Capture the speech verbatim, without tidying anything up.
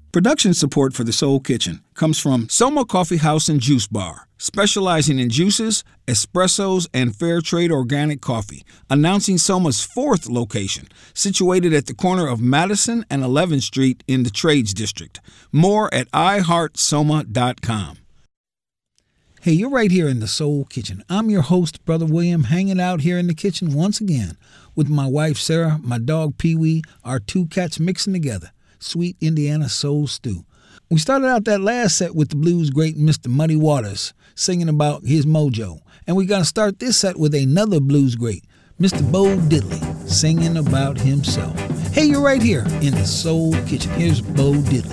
Production support for the Soul Kitchen comes from Soma Coffee House and Juice Bar, specializing in juices, espressos, and fair trade organic coffee, announcing Soma's fourth location, situated at the corner of Madison and eleventh Street in the Trades District. More at i heart soma dot com. Hey, you're right here in the Soul Kitchen. I'm your host, Brother William, hanging out here in the kitchen once again with my wife, Sarah, my dog, Pee-wee, our two cats mixing together. Sweet Indiana Soul Stew. We started out that last set with the blues great Mister Muddy Waters singing about his mojo. And we're going to start this set with another blues great, Mister Bo Diddley, singing about himself. Hey, you're right here in the Soul Kitchen. Here's Bo Diddley.